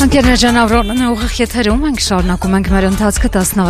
Ընկերներ Ժանավրոնն է ուղիղ եթերում, ենք շարունակում ենք մեր ընթացքը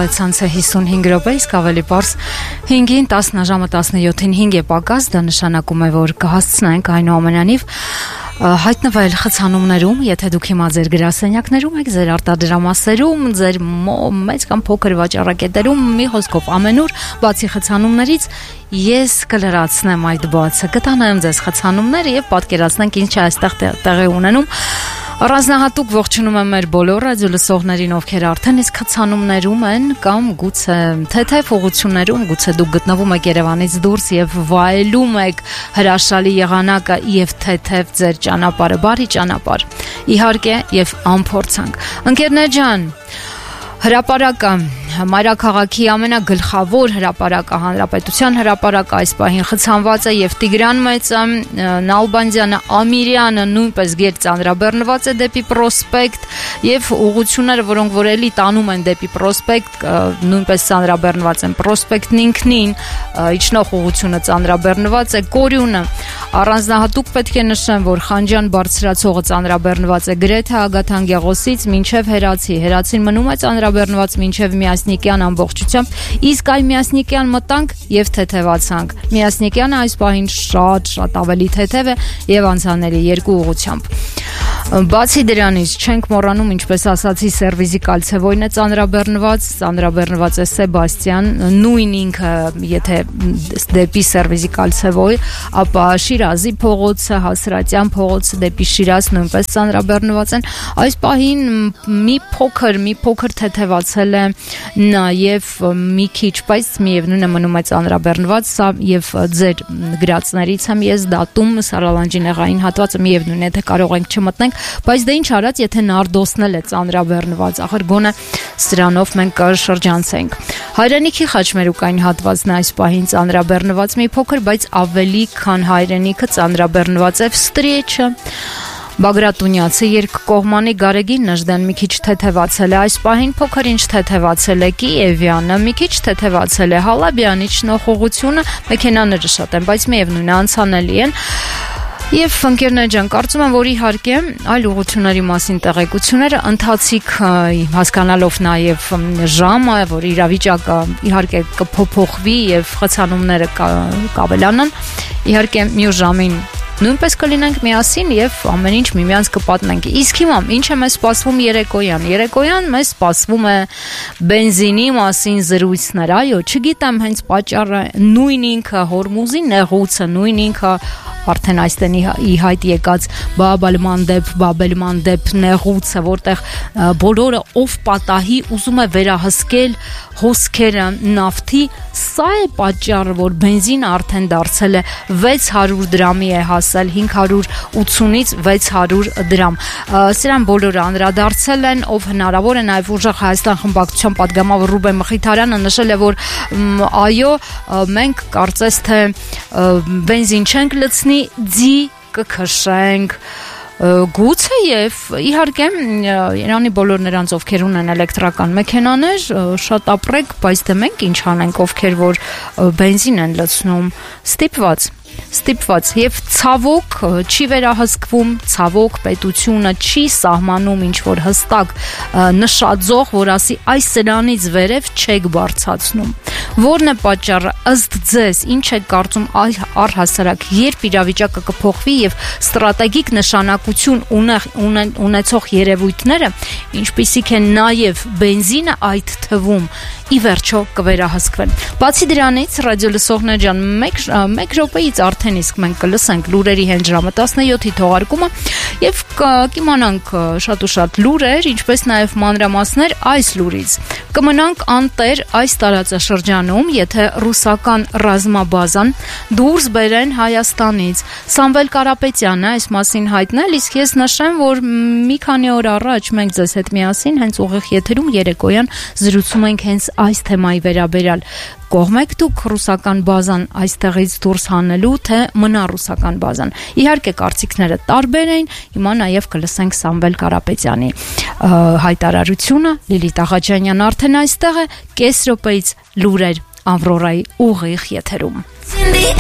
16:55 րոպե, իսկ ավելի պարզ 5-ին 10 ժամը 17-ին 5 է պակաս, դա նշանակում է, որ կհասցնենք այնուամենայնիվ հայտնվել խցանումներում, եթե դուք հիմա ձեր գրասենյակներում եք, ձեր արտադրամասերում, ձեր մեծ կամ փոքր վաճառակետերում, մի խոսքով ամենուր, բացի խցանումներից, ես կլրացնեմ այդ բացը, կտանեմ ձեզ խցանումները եւ պատկերացնենք ինչ է այստեղ տեղի ունենում։ Առանձնահատուկ ողջունում եմ մեր բոլոր ռադիո լսողներին, ովքեր արդեն իսկ խցանումներում են կամ գուցե թեթև ուղղություններում, գուցե դուք գտնվում եք Երևանից դուրս եւ վայելում եք հրաշալի եղանակը եւ թեթև ձեր ճանապարհը, բարի ճանապարհ։ Իհարկե եւ անփորձանք։ Ընկերներ ջան, հրապարակը մայրաքաղաքի ամենագլխավոր հրապարակը, հանրապետության հրապարակը այս պահին խցանված է եւ Տիգրան Մեծը, Նալբանդյանը, Ամիրյանը նույնպես գերծանրաբեռնված է դեպի պրոսպեկտ եւ ուղղությունները, որոնք որ էլի տանում են դեպի պրոսպեկտ, նույնպես ծանրաբեռնված են պրոսպեկտն ինքնին, իջնող ուղղությունը ծանրաբեռնված է, Կորյունը առանձնահատուկ պետք է նշեմ, որ Խանջյան բարձրացողը ծանրաբեռնված է գրեթե Ագաթան Գեղոսից մինչև Հերացին մնում է ծանրաբեռնված մինչև Միասնիկյան ամբողջությամբ, իսկ այ Միասնիկյան մտանք եւ թեթևացանք։ Միասնիկյանը այս պահին շատ ավելի թեթև է եւ անցանելի երկու ուղղությամբ։ Բացի դրանից չենք մոռանում, ինչպես ասացի, Սերվիզի Կալցևոյն է ծանրաբեռնված է Սեբաստիան, նույն ինքը, եթե դեպի Սերվիզի Կալցևոյ, ապա Շիրազի փողոցը, Հասրատյան փողոցը դեպի Շիրազ նույնպես ծանրաբեռնված են։ Այս պահին մի փոքր թեթևացել է նաև մի քիչ, բայց միևնույն է մնում է ծանրաբեռնված, սա եւ ձեր գրածներից եմ ես դատում Սարալանջինեղային հատվածը միևնույն է, թե կարող ենք չմտնենք, բայց դե ինչ արած, եթե Նարդոսն էլ է ծանրաբեռնված, ախր գոնե սրանով մենք կշրջանցենք։ Հայրենիքի խաչմերուկային հատվածն այս պահին ծանրաբեռնված մի փոքր, բայց ավելի քան հայրենիքը ծանրաբեռնված է Վստրիեչը, Բագրատունյացը երկկողմանի Գարեգին Նժդեն մի քիչ թեթևացել է, այս պահին փոքր ինչ թեթևացել է Կիևյանը, մի քիչ թեթևացել է Հալաբյանի իջնող ուղղությունը, մեքենաները շատ են, բայց միևնույն է անցանելի են։ Եվ ընկերներ ջան, կարծում եմ, որ իհարկե այլ ուղղությունների մասին տեղեկությունները ընթացիկ հասկանալով նաև ժամը, որ իրավիճակը իհարկե կփոփոխվի եւ խցանումները կավելանան, իհարկե մյուս ժամին նույնպես կլինենք միասին եւ ամեն ինչ միմյանց կպատնենք։ Իսկ հիմա ինչ է մեզ սպասվում երեկոյան։ Երեկոյան մեզ սպասվում է բենզինի մասին զրույցներ։ Այո, չգիտեմ հենց պատճառը նույն ինքը Հորմուզի նեղուցը, նույն ինքը արդեն այստեն ի հայտ եկած Բաբելմանդեփ նեղուցը, որտեղ բոլորը ով պատահի ուզում է վերահսկել հոսքերը նավթի, սա է պատճառը, որ բենզինը արդեն դարձել է 600 դրամի է հասել 580-ից 600 դրամ։ Սրան բոլորը անդրադարձել են, ով հնարավոր է, նաև Ուժեղ Հայաստան խմբակցության պատգամավոր Ռուբեն Մխիթարյանը նշել է, որ այո, մենք կարծես թե բենզին չենք լցնի, ձի կքշենք, գուցե եւ իհարկե Իրանի բոլոր նրանց, ովքեր ունեն էլեկտրական մեքենաներ, շատ ապրեք, բայց դե մենք ինչ անենք, ովքեր որ բենզին են լցնում, ստիպված եւ ցավոք չի վերահսկվում, ցավոք պետությունը չի սահմանում ինչ որ հստակ նշաձող, որ ասի այս սրանից վերև չեք բարձացնում։ Որն է պատճառը ըստ ձեզ, ինչ եք կարծում առհասարակ, երբ իրավիճակը կփոխվի եւ ստրատեգիկ նշանակություն ունեցող երևույթները, ինչպիսիք են նաեւ բենզինը այդ թվում, ի վերջո կվերահսկվեն։ Բացի դրանից, ռադիո լսողներ ջան, մեկ րոպեից արդեն իսկ մենք կլսենք լուրերի հենց ժամը 17-ի թողարկումը եւ կիմանանք շատ ու շատ լուրեր, ինչպես նաեւ մանրամասներ այս լուրից։ Կմնանք անտեր այս տարածաշրջանում, եթե ռուսական ռազմաբազան դուրս բերեն Հայաստանից։ Սամվել Կարապետյանը այս մասին հայտնել, իսկ ես նշեմ, որ մի քանի օր առաջ մենք ձեզ հետ միասին հենց ուղիղ եթերում երեկոյան զրուցում ենք հենց այս թեմայի վերաբերյալ։ Կողմեք դուք ռուսական բազան այստեղից դուրս հանելու, թե մնա ռուսական բազան։ Իհարկե կարծիքները տարբեր էին, հիմա նաև կլսենք Սամվել Կարապետյանի հայտարարությունը, Լիլիթ Աղաջանյան արդեն այստեղ է, կես րոպեից լուրեր Ավրորայի ուղիղ եթերում։